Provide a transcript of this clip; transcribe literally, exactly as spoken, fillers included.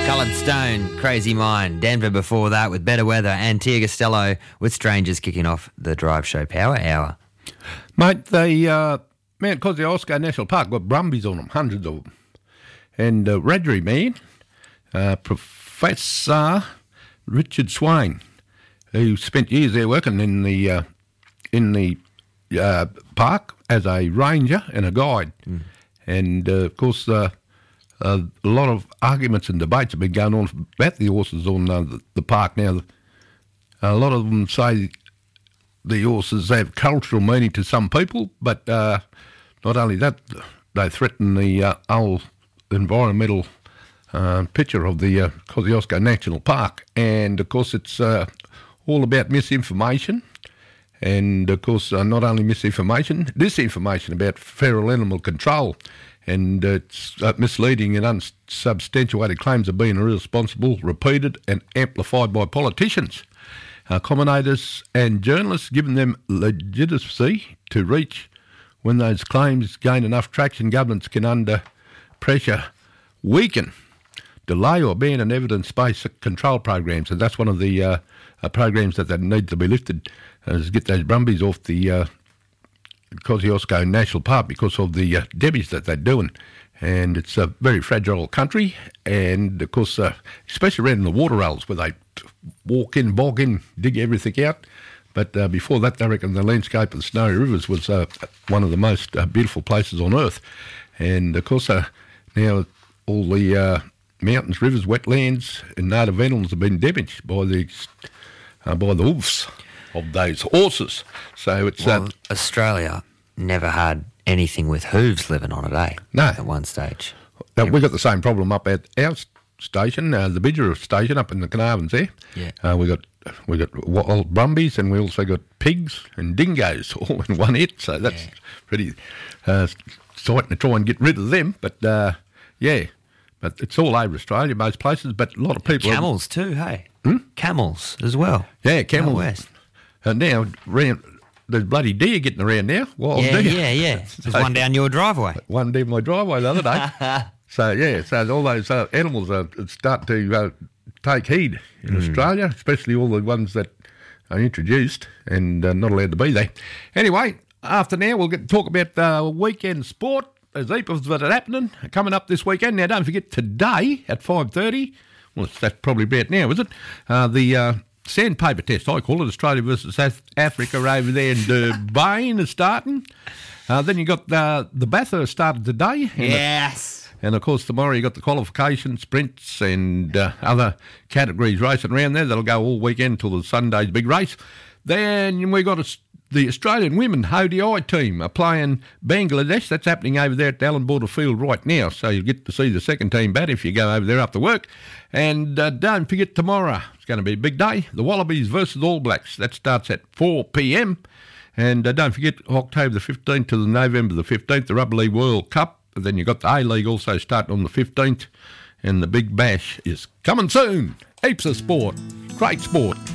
Coloured Stone, Crazy Mind. Denver before that with Better Weather, and Tia Costello with Strangers kicking off the Drive Show Power Hour. Mate, the uh, Mount Kosciuszko National Park got brumbies on them, hundreds of them. And uh, Radri man, uh, Professor Richard Swain, who spent years there working in the uh, in the uh, park as a ranger and a guide. Mm. And, uh, of course, uh, uh, a lot of arguments and debates have been going on about the horses on uh, the, the park now. A lot of them say the horses have cultural meaning to some people, but uh, not only that, they threaten the uh, whole environmental uh, picture of the uh, Kosciuszko National Park. And, of course, it's uh, all about misinformation. And, of course, uh, not only misinformation, disinformation about feral animal control. And uh, it's uh, misleading and unsubstantiated claims of being irresponsible, repeated and amplified by politicians, uh, commentators and journalists, giving them legitimacy to reach. When those claims gain enough traction, governments can, under pressure, weaken, delay or abandon evidence-based control programs. And that's one of the uh, uh, programs that, that need to be lifted, uh, is get those brumbies off the uh, Kosciuszko National Park because of the uh, damage that they're doing. And it's a very fragile country, and, of course, uh, especially around the water rails where they walk in, bog in, dig everything out. But uh, before that, I reckon the landscape of the Snowy Rivers was uh, one of the most uh, beautiful places on earth. And, of course, uh, now all the uh, mountains, rivers, wetlands and native animals have been damaged by the, uh, by the hoofs of those horses. So it's... Well, uh, Australia never had anything with hooves living on it, eh? No. At one stage. Uh, we've got the same problem up at our station, uh, the Bidgera station up in the Carnarvons there. Yeah. Uh, we got we got wild brumbies, and we also got pigs and dingoes all in one hit. So that's yeah. pretty uh, exciting to try and get rid of them. But uh, yeah, but it's all over Australia, most places. But a lot of people. Camels too, hey. Hmm? Camels as well. Yeah, camels. Out west. And now round, there's bloody deer getting around now. Wild yeah, deer. yeah, yeah. There's so, one down your driveway. One down my driveway the other day. So, yeah, so all those uh, animals are start to uh, take heed in mm. Australia, especially all the ones that are introduced and uh, not allowed to be there. Anyway, after now, we'll get to talk about uh, weekend sport. There's heaps of it happening coming up this weekend. Now, don't forget, today at five thirty, well, that's probably about now, is it? Uh, the uh, sandpaper test, I call it, Australia versus South Africa over there in Durban is starting. Uh, then you got uh, the Bathurst started today. Yes. And, of course, tomorrow you got the qualification, sprints and uh, other categories racing around there. That'll go all weekend till the Sunday's big race. Then we got a, the Australian women O D I team are playing Bangladesh. That's happening over there at the Allan Border Field right now. So you'll get to see the second team bat if you go over there after work. And uh, don't forget tomorrow, it's going to be a big day. The Wallabies versus All Blacks. That starts at four p.m. And uh, don't forget October the fifteenth to the November the fifteenth, the Rugby League World Cup. Then you've got the A-League also starting on the fifteenth, and the Big Bash is coming soon. Heaps of sport. Great sport.